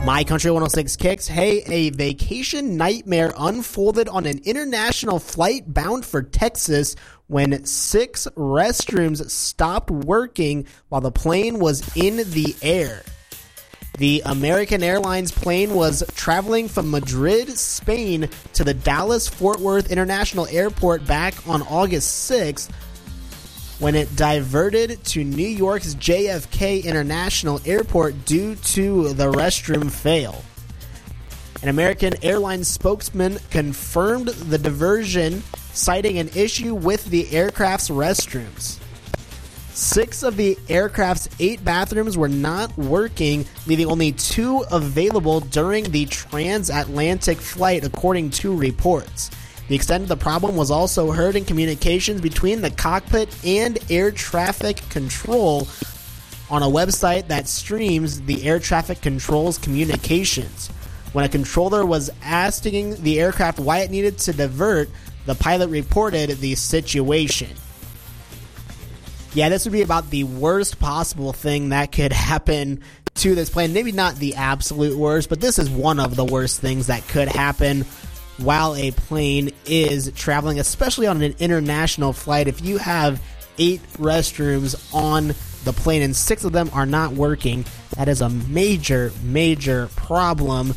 My Country 106 Kicks. Hey, a vacation nightmare unfolded on an international flight bound for Texas when 6 restrooms stopped working while the plane was in the air. The American Airlines plane was traveling from Madrid, Spain to the Dallas-Fort Worth International Airport back on August 6th when it diverted to New York's JFK International Airport due to the restroom fail. An American Airlines spokesman confirmed the diversion, citing an issue with the aircraft's restrooms. 6 of the aircraft's 8 bathrooms were not working, leaving only 2 available during the transatlantic flight, according to reports. The extent of the problem was also heard in communications between the cockpit and air traffic control on a website that streams the air traffic control's communications. When a controller was asking the aircraft why it needed to divert, the pilot reported the situation. Yeah, this would be about the worst possible thing that could happen to this plane. Maybe not the absolute worst, but this is one of the worst things that could happen while a plane is traveling, especially on an international flight. If you have 8 restrooms on the plane and 6 of them are not working, that is a major, major problem,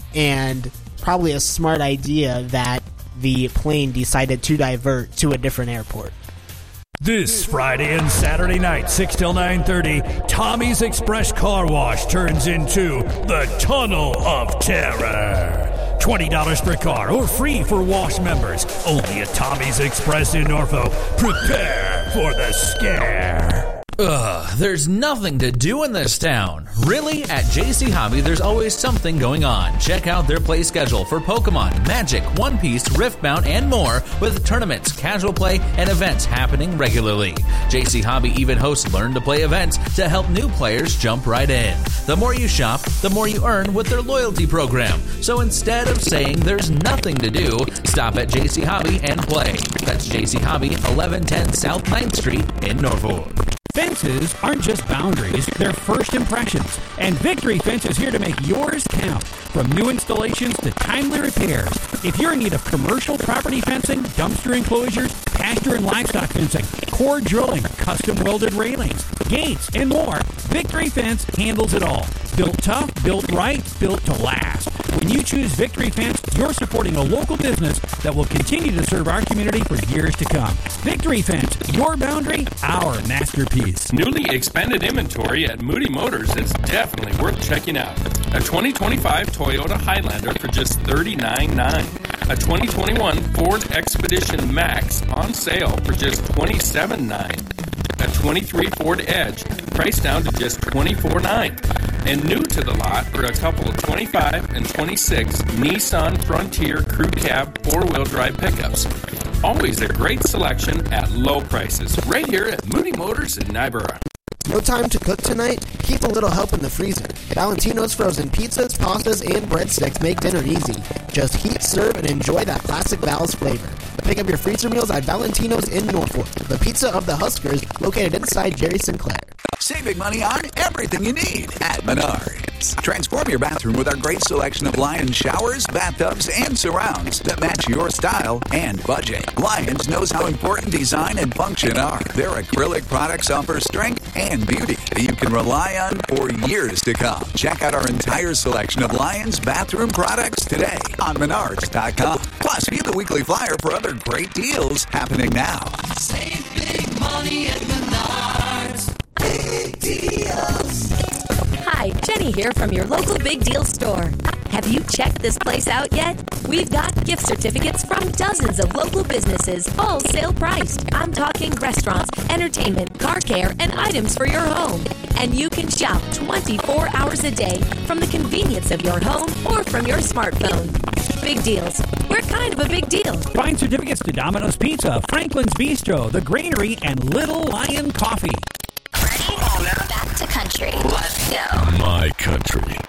and probably a smart idea that the plane decided to divert to a different airport. This Friday and Saturday night, 6 till 9:30, Tommy's Express Car Wash turns into the Tunnel of Terror. $20 per car or free for wash members. Only at Tommy's Express in Norfolk. Prepare for the scare. There's nothing to do in this town. Really? At JC Hobby, there's always something going on. Check out their play schedule for Pokemon, Magic, One Piece, Riftbound, and more, with tournaments, casual play, and events happening regularly. JC Hobby even hosts Learn to Play events to help new players jump right in. The more you shop, the more you earn with their loyalty program. So instead of saying there's nothing to do, stop at JC Hobby and play. That's JC Hobby, 1110 South 9th Street in Norfolk. Fences aren't just boundaries, they're first impressions. And Victory Fence is here to make yours count. From new installations to timely repairs. If you're in need of commercial property fencing, dumpster enclosures, pasture and livestock fencing, core drilling, custom welded railings, gates, and more, Victory Fence handles it all. Built tough, built right, built to last. When you choose Victory Fence, you're supporting a local business that will continue to serve our community for years to come. Victory Fence, your boundary, our masterpiece. Newly expanded inventory at Moody Motors is definitely worth checking out. A 2025 Toyota Highlander for just $39,900. A 2021 Ford Expedition Max on sale for just $27,900. A 23 Ford Edge priced down to just $24,900. And new to the lot are a couple of 25 and 26 Nissan Frontier Crew Cab 4-wheel drive pickups. Always a great selection at low prices right here at Moody Motors in Nyborough. No time to cook tonight? Keep a little help in the freezer. Valentino's frozen pizzas, pastas, and breadsticks make dinner easy. Just heat, serve, and enjoy that classic Val's flavor. Pick up your freezer meals at Valentino's in Norfolk, the pizza of the Huskers, located inside Jerry Sinclair. Saving money on everything you need at Menards. Transform your bathroom with our great selection of Lions showers, bathtubs, and surrounds that match your style and budget. Lions knows how important design and function are. Their acrylic products offer strength and beauty that you can rely on for years to come. Check out our entire selection of Lions bathroom products today on Menards.com. Plus, view the weekly flyer for other great deals happening now. Save big money at Menards. Big deals. Hi, Jenny here from your local Big Deal store. Have you checked this place out yet? We've got gift certificates from dozens of local businesses, all sale priced. I'm talking restaurants, entertainment, car care, and items for your home. And you can shop 24 hours a day from the convenience of your home or from your smartphone. Big Deals. We're kind of a big deal. Find certificates to Domino's Pizza, Franklin's Bistro, The Granary, and Little Lion Coffee. Ready? Back to country. Let's go. My Country